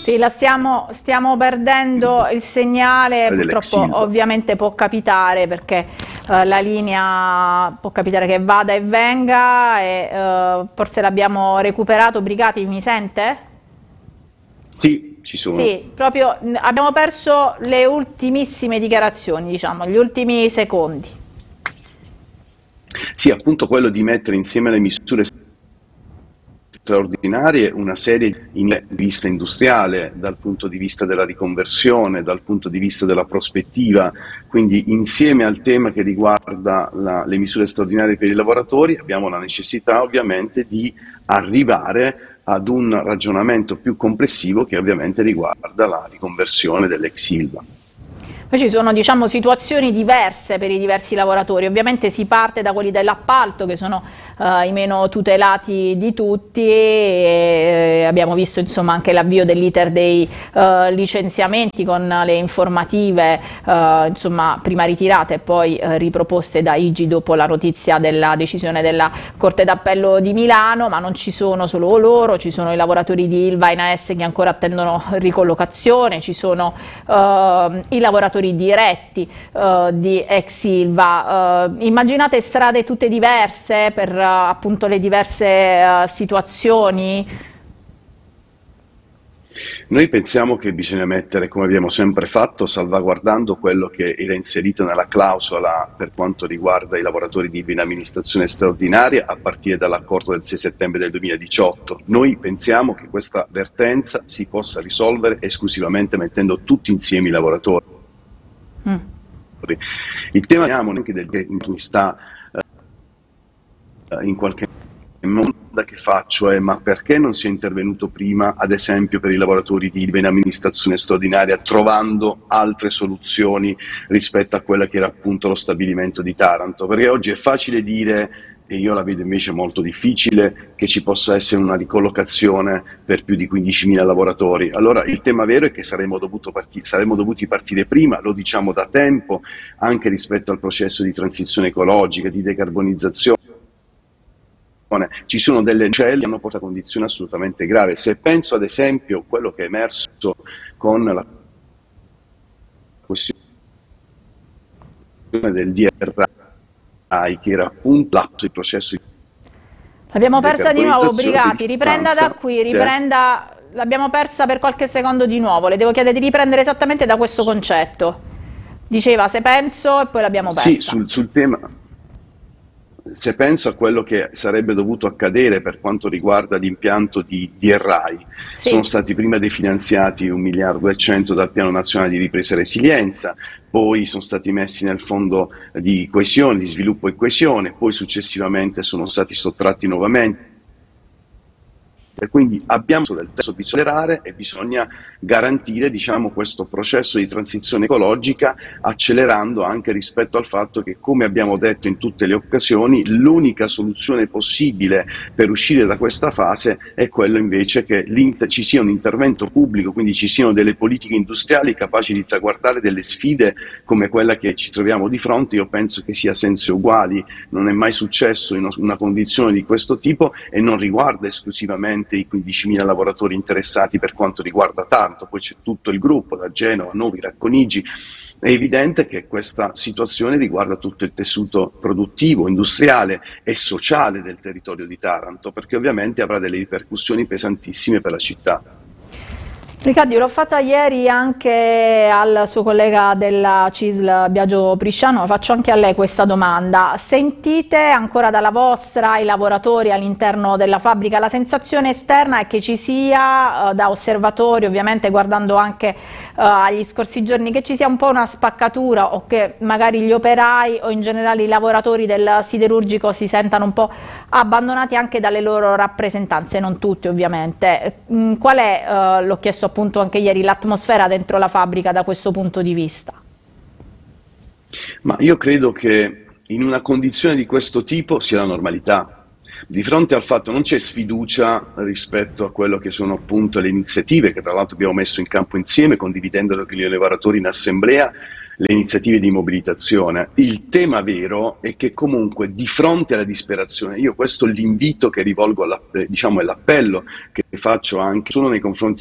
Sì, stiamo perdendo il segnale, purtroppo ovviamente può capitare perché la linea può capitare che vada e venga e forse l'abbiamo recuperato. Brigati, mi sente? Sì, ci sono. Sì, proprio abbiamo perso le ultimissime dichiarazioni, diciamo, gli ultimi secondi. Sì, appunto quello di mettere insieme le misure straordinarie una serie di vista industriale, dal punto di vista della riconversione, dal punto di vista della prospettiva, quindi insieme al tema che riguarda le misure straordinarie per i lavoratori abbiamo la necessità ovviamente di arrivare ad un ragionamento più complessivo che ovviamente riguarda la riconversione dell'ex Ilva. Poi ci sono, diciamo, situazioni diverse per i diversi lavoratori, ovviamente si parte da quelli dell'appalto che sono i meno tutelati di tutti e abbiamo visto insomma anche l'avvio dell'iter dei licenziamenti con le informative insomma prima ritirate e poi riproposte da IGI dopo la notizia della decisione della Corte d'Appello di Milano, ma non ci sono solo loro, ci sono i lavoratori di Ilva e AS che ancora attendono ricollocazione, ci sono i lavoratori diretti di ex Ilva. Immaginate strade tutte diverse per appunto le diverse situazioni? Noi pensiamo che bisogna mettere, come abbiamo sempre fatto, salvaguardando quello che era inserito nella clausola per quanto riguarda i lavoratori di Ilva in amministrazione straordinaria a partire dall'accordo del 6 settembre del 2018. Noi pensiamo che questa vertenza si possa risolvere esclusivamente mettendo tutti insieme i lavoratori. Il tema anche del che mi sta in qualche modo che faccio è ma perché non si è intervenuto prima ad esempio per i lavoratori di Ilva in amministrazione straordinaria trovando altre soluzioni rispetto a quella che era appunto lo stabilimento di Taranto, perché oggi è facile dire e io la vedo invece molto difficile che ci possa essere una ricollocazione per più di 15.000 lavoratori. Allora il tema vero è che saremmo dovuti partire prima, lo diciamo da tempo, anche rispetto al processo di transizione ecologica, di decarbonizzazione. Ci sono delle celle che hanno portato a condizioni assolutamente gravi. Se penso ad esempio a quello che è emerso con la questione del DRI, che era appunto il processo di L'abbiamo persa di nuovo, Brigati, riprenda da qui, l'abbiamo persa per qualche secondo di nuovo, le devo chiedere di riprendere esattamente da questo concetto. Diceva se penso e poi l'abbiamo persa. Sì, sul tema. Se penso a quello che sarebbe dovuto accadere per quanto riguarda l'impianto di DRI, sì. Sono stati prima definanziati 1,1 miliardi dal Piano Nazionale di Ripresa e Resilienza, poi sono stati messi nel Fondo di coesione, di sviluppo e coesione, poi successivamente sono stati sottratti nuovamente. E quindi abbiamo del testo bisogna accelerare e bisogna garantire diciamo, questo processo di transizione ecologica accelerando anche rispetto al fatto che, come abbiamo detto in tutte le occasioni, l'unica soluzione possibile per uscire da questa fase è quello invece che ci sia un intervento pubblico, quindi ci siano delle politiche industriali capaci di traguardare delle sfide come quella che ci troviamo di fronte. Io penso che sia senza uguali, non è mai successo in una condizione di questo tipo e non riguarda esclusivamente i 15.000 lavoratori interessati per quanto riguarda Taranto, poi c'è tutto il gruppo da Genova, Novi, Racconigi. È evidente che questa situazione riguarda tutto il tessuto produttivo, industriale e sociale del territorio di Taranto, perché ovviamente avrà delle ripercussioni pesantissime per la città. Riccardo, l'ho fatta ieri anche al suo collega della CISL Biagio Prisciano, faccio anche a lei questa domanda. Sentite ancora dalla vostra, i lavoratori all'interno della fabbrica, la sensazione esterna è che ci sia, da osservatori ovviamente guardando anche agli scorsi giorni, che ci sia un po' una spaccatura o che magari gli operai o in generale i lavoratori del siderurgico si sentano un po' abbandonati anche dalle loro rappresentanze, non tutti ovviamente. Qual è, l'ho chiesto appunto anche ieri, l'atmosfera dentro la fabbrica da questo punto di vista? Ma io credo che in una condizione di questo tipo sia la normalità. Di fronte al fatto non c'è sfiducia rispetto a quello che sono appunto le iniziative che tra l'altro abbiamo messo in campo insieme, condividendolo con i lavoratori in assemblea, le iniziative di mobilitazione. Il tema vero è che comunque di fronte alla disperazione, io questo è l'invito che rivolgo, diciamo è l'appello che faccio anche solo nei confronti